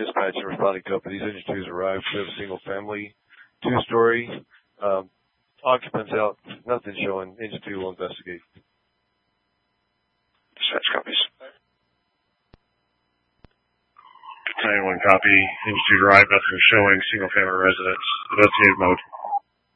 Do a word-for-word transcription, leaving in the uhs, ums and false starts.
dispatch and responding companies. Engine two has arrived. We have a single family, two-story, um, occupants out, nothing showing. Engine two will investigate. Dispatch copies. nine one copy. Engine two to arrive, nothing showing. Single family residence. Investigative mode.